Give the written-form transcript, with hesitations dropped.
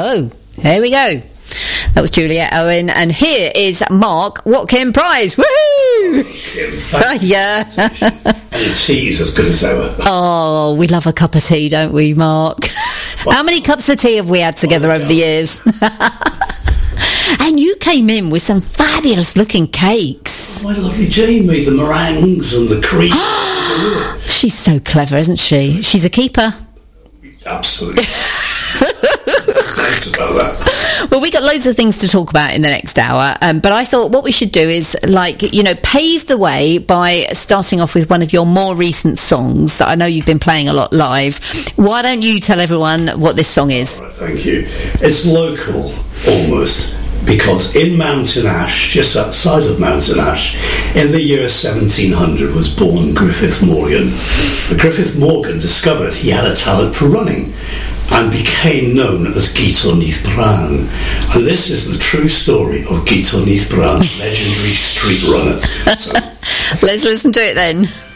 So, there we go. That was Juliet Owen, and here is Mark Watkin Price. Woohoo! Yeah. And tea is as good as ever. Oh, we love a cup of tea, don't we, Mark? How many cups of tea have we had together over the years? And you came in with some fabulous looking cakes. Oh, my lovely Jane made the meringues and the cream. She's so clever, isn't she? She's a keeper. Absolutely. Thanks about that. Well, we got loads of things to talk about in the next hour, but I thought what we should do is, pave the way by starting off with one of your more recent songs that I know you've been playing a lot live. Why don't you tell everyone what this song is? Right, thank you. It's local, almost, because in Mountain Ash, just outside of Mountain Ash, in the year 1700 was born Griffith Morgan. Griffith Morgan discovered he had a talent for running and became known as Guto Nyth Bran. And this is the true story of Guto Nyth Bran, legendary street runner. So, let's listen to it then.